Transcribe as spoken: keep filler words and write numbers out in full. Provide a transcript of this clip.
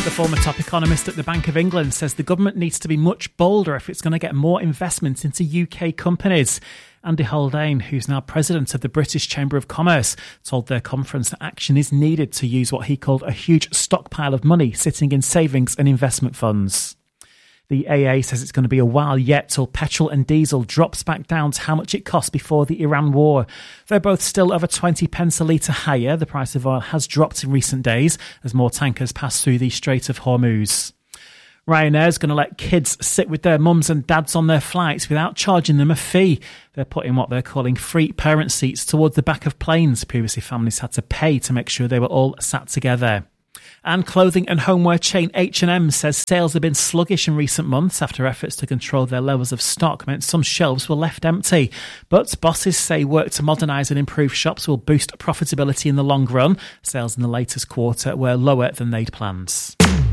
The former top economist at the Bank of England says the government needs to be much bolder if it's going to get more investment into U K companies. Andy Haldane, who's now president of the British Chamber of Commerce, told their conference that action is needed to use what he called a huge stockpile of money sitting in savings and investment funds. The A A says it's going to be a while yet till petrol and diesel drops back down to how much it cost before the Iran war. They're both still over twenty pence a litre higher. The price of oil has dropped in recent days as more tankers pass through the Strait of Hormuz. Ryanair is going to let kids sit with their mums and dads on their flights without charging them a fee. They're putting what they're calling free parent seats towards the back of planes. Previously, families had to pay to make sure they were all sat together. And clothing and homeware chain H and M says sales have been sluggish in recent months after efforts to control their levels of stock meant some shelves were left empty. But bosses say work to modernise and improve shops will boost profitability in the long run. Sales in the latest quarter were lower than they'd planned.